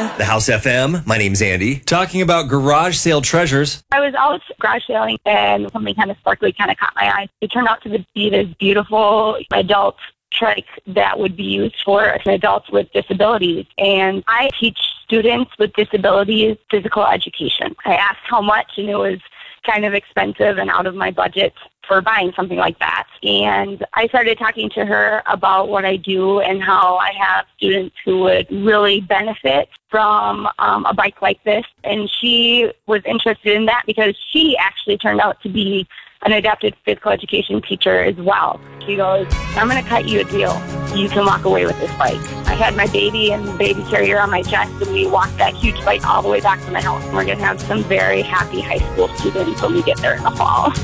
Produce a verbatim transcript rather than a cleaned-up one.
The House F M. My name's Andy. Talking about garage sale treasures. I was out garage sailing and something kind of sparkly kind of caught my eye. It turned out to be this beautiful adult trike that would be used for adults with disabilities. And I teach students with disabilities physical education. I asked how much, and it was kind of expensive and out of my budget for buying something like that. And I started talking to her about what I do and how I have students who would really benefit from um, a bike like this. And she was interested in that because she actually turned out to be an adapted physical education teacher as well. She goes, I'm going to cut you a deal. You can walk away with this bike. I had my baby and the baby carrier on my chest, and we walked that huge bike all the way back to my house. And we're going to have some very happy high school students when we get there in the fall.